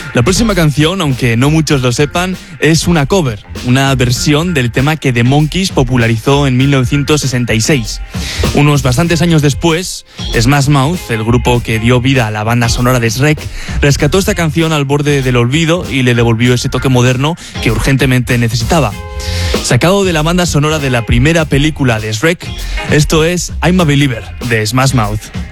La próxima canción, aunque no muchos lo sepan, es una cover, una versión del tema que The Monkees popularizó en 1966. Unos bastantes años después, Smash Mouth, el grupo que dio vida a la banda sonora de Shrek, rescató esta canción al borde del olvido y le devolvió ese toque moderno que urgentemente necesitaba. Sacado de la banda sonora de la primera película de Shrek, esto es I'm a Believer, de Smash Mouth.